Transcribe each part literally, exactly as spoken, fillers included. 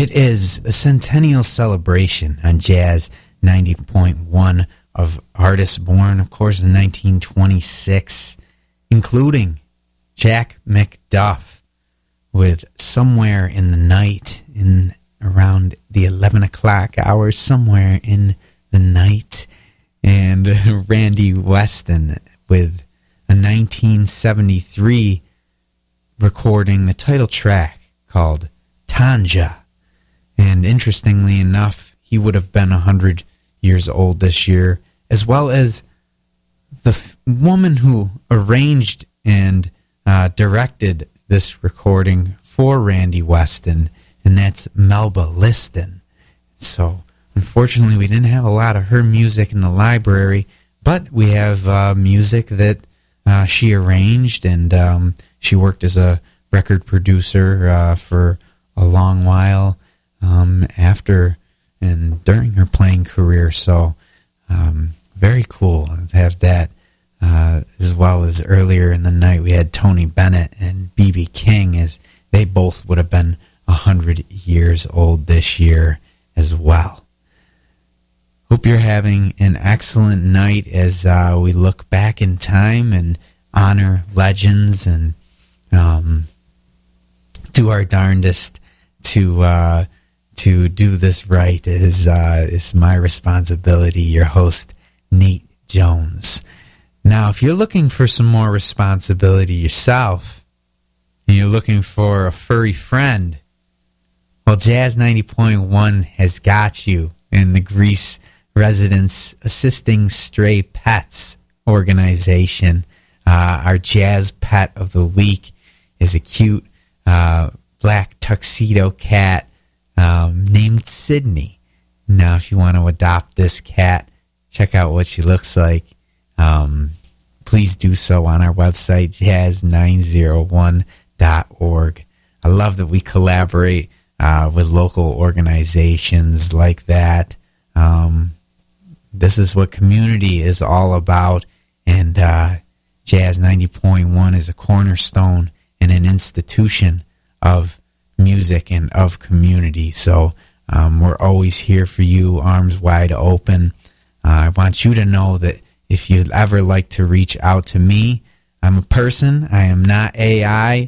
It is a centennial celebration on Jazz ninety point one of artists born, of course, in nineteen twenty-six, including Jack McDuff with Somewhere in the Night, in around the eleven o'clock hour, Somewhere in the Night, and Randy Weston with a nineteen seventy-three recording, the title track called Tanja. And interestingly enough, he would have been one hundred years old this year, as well as the f- woman who arranged and uh, directed this recording for Randy Weston, and that's Melba Liston. So, unfortunately, we didn't have a lot of her music in the library, but we have uh, music that uh, she arranged, and um, she worked as a record producer uh, for a long while um, after and during her playing career. So, um, very cool to have that. Uh, as well as earlier in the night, we had Tony Bennett and B B King, as they both would have been one hundred years old this year as well. Hope you're having an excellent night as uh, we look back in time and honor legends and um, do our darndest to uh, to do this right. Is uh, is my responsibility. Your host, Nate Jones. Now, if you're looking for some more responsibility yourself, and you're looking for a furry friend, well, Jazz ninety point one has got you in the Greece Residents Assisting Stray Pets organization. Uh, our Jazz Pet of the Week is a cute uh, black tuxedo cat um, named Sydney. Now, if you want to adopt this cat, check out what she looks like. Um, please do so on our website, jazz nine oh one dot org. I love that we collaborate uh, with local organizations like that. Um, this is what community is all about, and uh, Jazz ninety point one is a cornerstone and an institution of music and of community. So um, we're always here for you, arms wide open. Uh, I want you to know that if you'd ever like to reach out to me, I'm a person. I am not A I.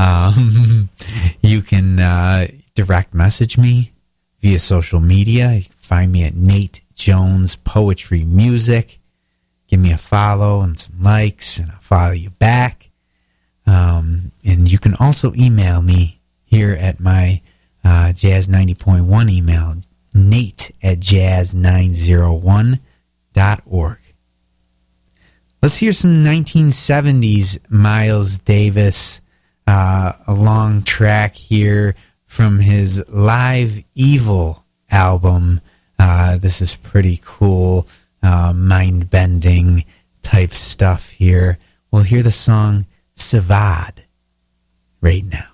Um, you can uh, direct message me via social media. You can find me at Nate Jones Poetry Music. Give me a follow and some likes, and I'll follow you back. Um, and you can also email me here at my uh, Jazz ninety point one email, Nate at jazz nine oh one dot org. Let's hear some nineteen seventies Miles Davis, uh, a long track here from his Live Evil album. Uh, this is pretty cool, uh, mind-bending type stuff here. We'll hear the song Savad right now.